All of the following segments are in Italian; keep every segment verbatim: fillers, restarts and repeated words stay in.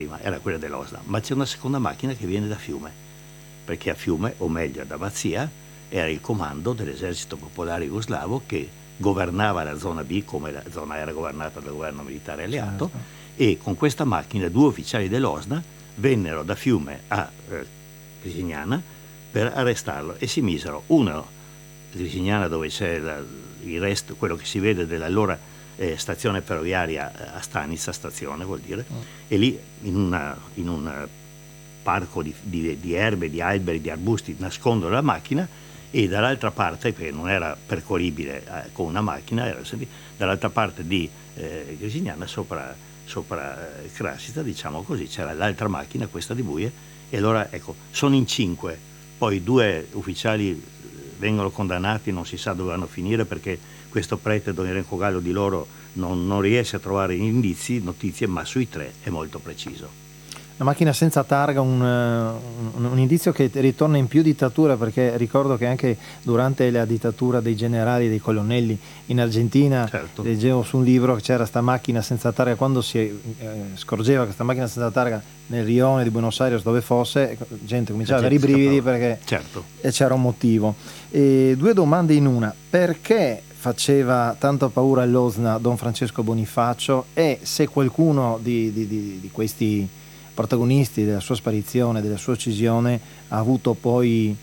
era quella dell'Osna, ma c'è una seconda macchina che viene da Fiume, perché a Fiume, o meglio ad Abazia, era il comando dell'esercito popolare jugoslavo che governava la zona B, come la zona era governata dal governo militare alleato, Certo. e con questa macchina due ufficiali dell'Osna vennero da Fiume a eh, Grisignana per arrestarlo e si misero uno a Grisignana, dove c'è la, il resto, quello che si vede dell'allora eh, stazione ferroviaria a Stanica, stazione vuol dire, Mm. e lì in, una, in un parco di, di, di erbe, di alberi, di arbusti nascondono la macchina, e dall'altra parte, perché non era percorribile eh, con una macchina, era, dall'altra parte di eh, Grisignana, sopra, sopra eh, Crasita, diciamo così, c'era l'altra macchina, questa di Buie, e allora ecco, sono in cinque, poi due ufficiali vengono condannati, non si sa dove vanno a finire, perché questo prete, Don Enrico Gallo, di loro non, non riesce a trovare indizi, notizie, ma sui tre è molto preciso. La macchina senza targa, un, un, un indizio che ritorna in più dittatura, perché ricordo che anche durante la dittatura dei generali e dei colonnelli in Argentina, certo, leggevo su un libro che c'era sta macchina senza targa, quando si eh, scorgeva questa macchina senza targa nel rione di Buenos Aires, dove fosse, gente cominciava ad avere i brividi, perché certo. c'era un motivo. E due domande in una: perché faceva tanto paura all'Osna Don Francesco Bonifacio, e se qualcuno di, di, di, di questi protagonisti della sua sparizione, della sua uccisione, ha avuto poi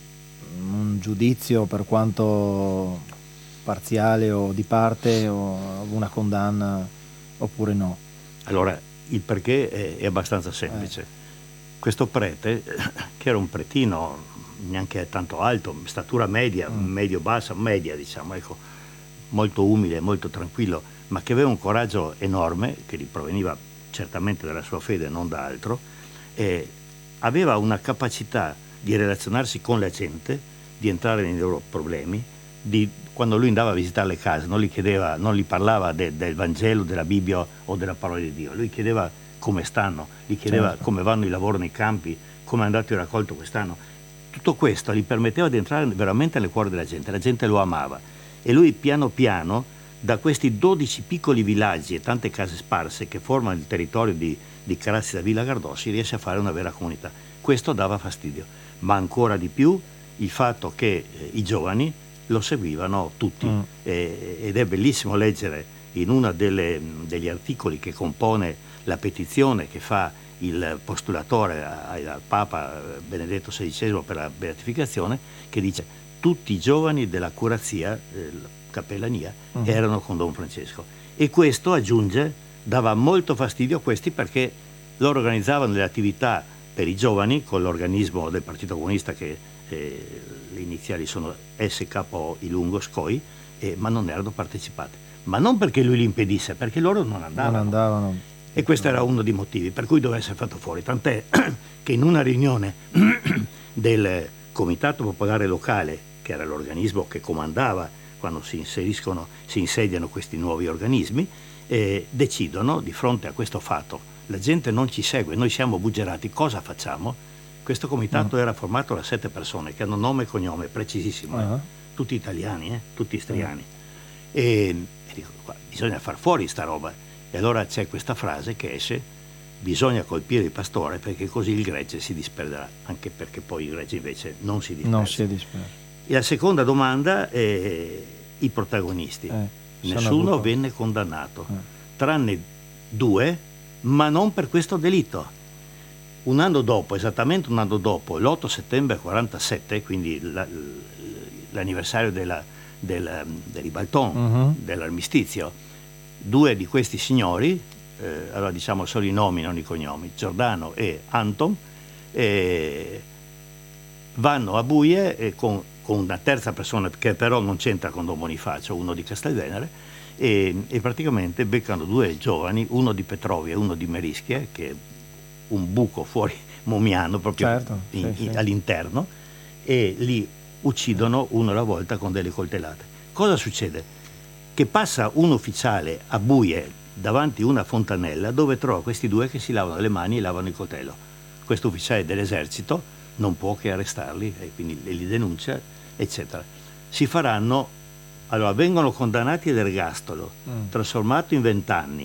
un giudizio, per quanto parziale o di parte, o una condanna oppure no? Allora, il perché è, è abbastanza semplice. Eh. Questo prete, che era un pretino neanche tanto alto, statura media, mm. medio-bassa, media diciamo, ecco, molto umile, molto tranquillo, ma che aveva un coraggio enorme, che gli proveniva certamente dalla sua fede, non da altro, e aveva una capacità di relazionarsi con la gente, di entrare nei loro problemi, di, quando lui andava a visitare le case non gli chiedeva, non gli parlava de, del Vangelo, della Bibbia o della parola di Dio, lui chiedeva come stanno, gli chiedeva certo. come vanno i lavori nei campi, come è andato il raccolto quest'anno. Tutto questo gli permetteva di entrare veramente nel cuore della gente, la gente lo amava, e lui piano piano, da questi dodici piccoli villaggi e tante case sparse che formano il territorio di, di Carazzida Villa Gardossi, riesce a fare una vera comunità. Questo dava fastidio, ma ancora di più il fatto che eh, i giovani lo seguivano tutti, mm. eh, ed è bellissimo leggere in uno degli articoli che compone la petizione che fa il postulatore al Papa Benedetto sedicesimo per la beatificazione, che dice: tutti i giovani della curazia, eh, cappellania, uh-huh. erano con Don Francesco, e questo, aggiunge, dava molto fastidio a questi, perché loro organizzavano le attività per i giovani con l'organismo del Partito Comunista, che eh, le iniziali sono S K O, I lungo S C O I, eh, ma non erano partecipate, ma non perché lui li impedisse, perché loro non andavano, non andavano. E questo era uno dei motivi per cui doveva essere fatto fuori, tant'è che in una riunione del Comitato Popolare Locale, che era l'organismo che comandava quando si inseriscono, si insediano questi nuovi organismi, eh, decidono, di fronte a questo fatto, la gente non ci segue, noi siamo buggerati, cosa facciamo? Questo comitato mm. era formato da sette persone che hanno nome e cognome precisissimo, uh-huh. eh? tutti italiani, eh? tutti istriani, uh-huh. e, e dico, qua, bisogna far fuori sta roba, e allora c'è questa frase che esce: bisogna colpire il pastore, perché così il gregge si disperderà, anche perché poi il gregge invece non si disperda. Non si disperda. E la seconda domanda è i protagonisti. Eh, Nessuno venne condannato, eh. tranne due, ma non per questo delitto. Un anno dopo, esattamente un anno dopo, l'otto settembre quarantasette, quindi la, l'anniversario della, della, del ribaltone, uh-huh. dell'armistizio, due di questi signori, eh, allora diciamo solo i nomi, non i cognomi, Giordano e Anton, eh, vanno a Buie e con con una terza persona che però non c'entra con Don Bonifacio, uno di Castelvenere, e, e praticamente beccano due giovani, uno di Petrovia e uno di Merischia, che è un buco fuori Momiano, proprio certo, in, sì, in, sì. all'interno, e li uccidono uno alla volta con delle coltellate. Cosa succede? Che passa un ufficiale a Buie davanti a una fontanella dove trova questi due che si lavano le mani e lavano il coltello. Questo ufficiale dell'esercito non può che arrestarli, e quindi li denuncia, eccetera. Si faranno, allora vengono condannati all'ergastolo, mm. trasformato in vent'anni,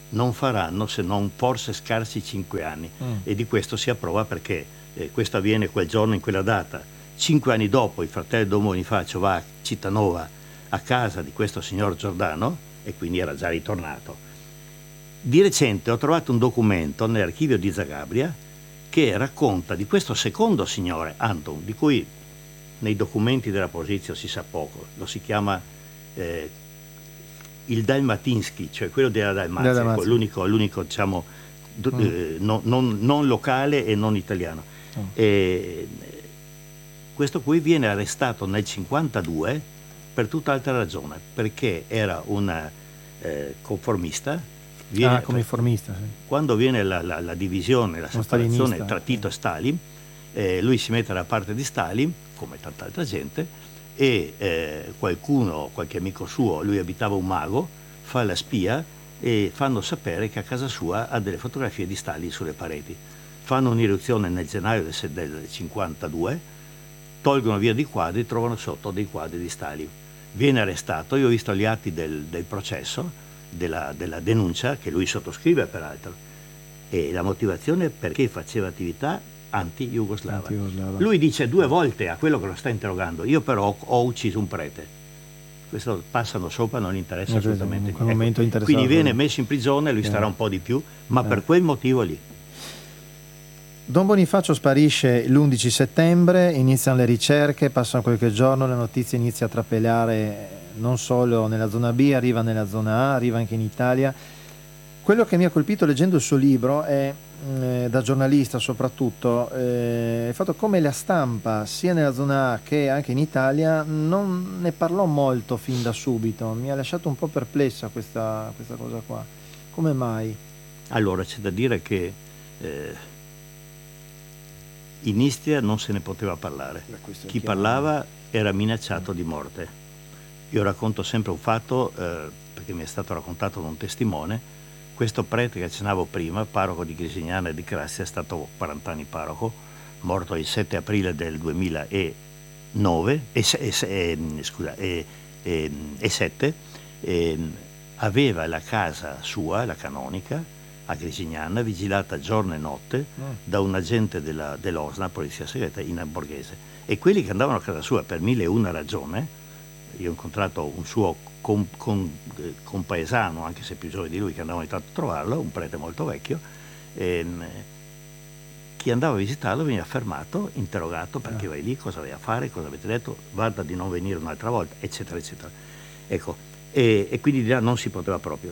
non faranno se non forse scarsi cinque anni. Mm. E di questo si approva perché eh, questo avviene quel giorno in quella data. Cinque anni dopo il fratello Don Bonifacio va a Cittanova a casa di questo signor Giordano e quindi era già ritornato. Di recente ho trovato un documento nell'archivio di Zagabria che racconta di questo secondo signore, Anton, di cui nei documenti della Posizio si sa poco, lo si chiama eh, il Dalmatinsky, cioè quello della Dalmazia, Dalmazia. l'unico, l'unico diciamo, mm. eh, no, non, non locale e non italiano. Mm. E, questo qui viene arrestato nel cinquantadue per tutt'altra ragione, perché era un eh, conformista. Viene, ah, come informista. Sì. Quando viene la, la, la divisione, la separazione tra Tito eh. e Stalin, eh, lui si mette dalla parte di Stalin, come tanta altra gente, e eh, qualcuno, qualche amico suo, lui abitava un mago, fa la spia e fanno sapere che a casa sua ha delle fotografie di Stalin sulle pareti. Fanno un'irruzione nel gennaio del, del cinquantadue, tolgono via dei quadri, trovano sotto dei quadri di Stalin. Viene arrestato, io ho visto gli atti del, del processo, della, della denuncia, che lui sottoscrive peraltro, e la motivazione perché faceva attività anti-jugoslava. anti-jugoslava. Lui dice due volte a quello che lo sta interrogando: io però ho ucciso un prete. Questo passano sopra, non gli interessa no, assolutamente niente. Ecco, quindi viene messo in prigione, lui eh. starà un po' di più, ma eh. per quel motivo lì. Don Bonifacio sparisce l'undici settembre, iniziano le ricerche, passano qualche giorno, la notizia inizia a trapelare non solo nella zona B, arriva nella zona A, arriva anche in Italia. Quello che mi ha colpito leggendo il suo libro è, eh, da giornalista soprattutto, eh, il fatto come la stampa, sia nella zona A che anche in Italia, non ne parlò molto fin da subito. Mi ha lasciato un po' perplessa questa, questa cosa qua. Come mai? Allora, c'è da dire che eh, in Istria non se ne poteva parlare. Chi parlava era minacciato di morte. Io racconto sempre un fatto, eh, perché mi è stato raccontato da un testimone. Questo prete che accennavo prima, parroco di Grisignano e di Crazia, è stato quaranta anni parroco, morto il sette aprile del duemilanove, e, e, e, scusa, e, e, e sette, e, aveva la casa sua, la canonica, a Grisignana, vigilata giorno e notte mm. da un agente della, dell'Osna, polizia segreta, in Borghese. E quelli che andavano a casa sua per mille e una ragione, io ho incontrato un suo con, con, eh, compaesano, anche se più giovane di lui, che andava ogni tanto a trovarlo, un prete molto vecchio, ehm, chi andava a visitarlo veniva fermato, interrogato: perché ah. vai lì, cosa vai a fare, cosa avete detto, guarda di non venire un'altra volta, eccetera, eccetera. Ecco, e, e quindi di là non si poteva proprio.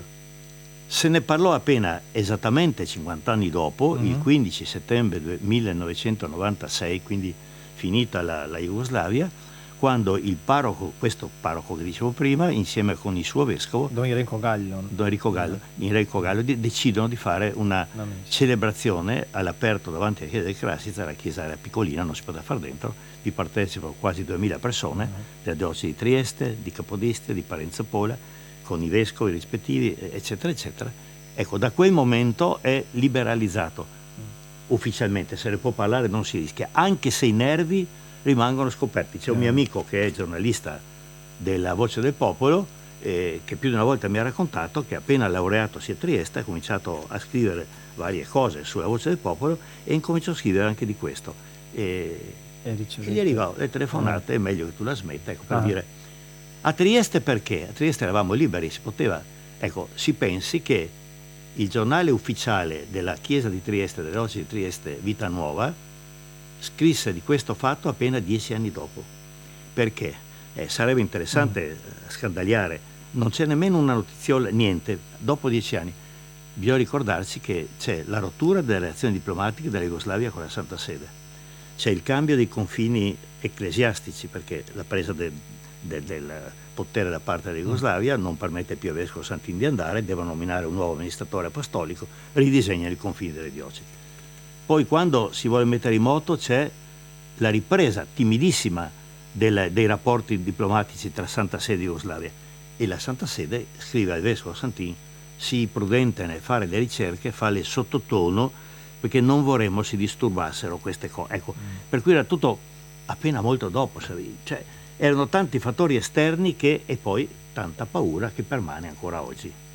Se ne parlò appena esattamente cinquanta anni dopo, mm-hmm. il quindici settembre millenovecentonovantasei, quindi finita la, la Jugoslavia, quando il parroco, questo parroco che dicevo prima, insieme con il suo vescovo, Don Enrico Gallo, Don Enrico Gallo, Enrico Gallo di, decidono di fare una no, celebrazione all'aperto davanti alla chiesa di Krasica. La chiesa era piccolina, non si poteva fare dentro, vi partecipano quasi duemila persone, uh-huh. della diocesi di Trieste, di Capodistria, di Parenzo Pola, con i vescovi rispettivi, eccetera, eccetera. Ecco, da quel momento è liberalizzato uh-huh. ufficialmente, se ne può parlare, non si rischia, anche se i nervi rimangono scoperti. C'è un mio amico che è giornalista della Voce del Popolo, eh, che più di una volta mi ha raccontato che appena laureatosi a Trieste ha cominciato a scrivere varie cose sulla Voce del Popolo e incominciò a scrivere anche di questo. E, e, e gli arrivavano le telefonate, ah. è meglio che tu la smetta, ecco, per ah. dire. A Trieste perché? A Trieste eravamo liberi, si poteva. Ecco, si pensi che il giornale ufficiale della Chiesa di Trieste, della Diocesi di Trieste, Vita Nuova, scrisse di questo fatto appena dieci anni dopo. Perché? Eh, sarebbe interessante mm. scandagliare. Non c'è nemmeno una notiziola, niente. Dopo dieci anni bisogna ricordarci che c'è la rottura delle relazioni diplomatiche della Jugoslavia con la Santa Sede. C'è il cambio dei confini ecclesiastici, perché la presa del, del, del potere da parte della Jugoslavia mm. non permette più a Vescovo Santin di andare, devono nominare un nuovo amministratore apostolico, ridisegnano i confini delle diocesi. Poi quando si vuole mettere in moto c'è la ripresa timidissima del, dei rapporti diplomatici tra Santa Sede e Jugoslavia, e la Santa Sede scrive al Vescovo Santin: sii prudente nel fare le ricerche, falle sottotono, perché non vorremmo si disturbassero queste cose. Ecco, mm. per cui era tutto appena molto dopo, cioè erano tanti fattori esterni che, e poi tanta paura che permane ancora oggi.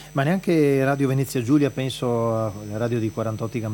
Ma neanche Radio Venezia Giulia, penso alla radio di quarantotto